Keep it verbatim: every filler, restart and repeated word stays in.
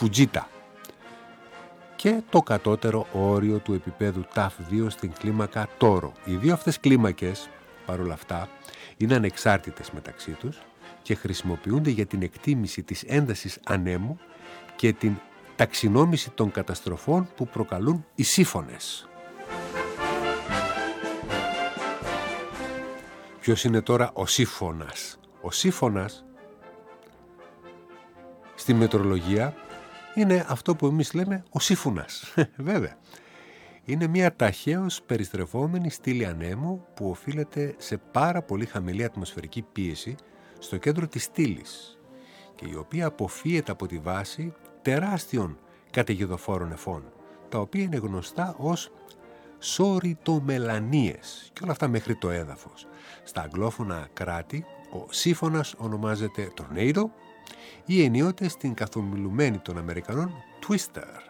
Φουτζίτα και το κατώτερο όριο του επίπεδου ταφ δύο στην κλίμακα Τόρο. Οι δύο αυτές κλίμακες, παρόλα αυτά, είναι ανεξάρτητες μεταξύ τους και χρησιμοποιούνται για την εκτίμηση της έντασης ανέμου και την ταξινόμηση των καταστροφών που προκαλούν οι σύφωνες. Ποιος είναι τώρα ο σύφωνας? Ο σύφωνας στη μετεωρολογία είναι αυτό που εμείς λέμε ο σύφωνας. Βέβαια. Είναι μια ταχαίως περιστρεφόμενη στήλη ανέμου που οφείλεται σε πάρα πολύ χαμηλή ατμοσφαιρική πίεση στο κέντρο της στήλης και η οποία αποφύεται από τη βάση τεράστιων καταιγιδοφόρων νεφών, τα οποία είναι γνωστά ως σωριτομελανίες και όλα αυτά μέχρι το έδαφος. Στα αγγλόφωνα κράτη ο σύφωνας ονομάζεται tornado ή ενίοτε στην καθομιλουμένη των Αμερικανών twister.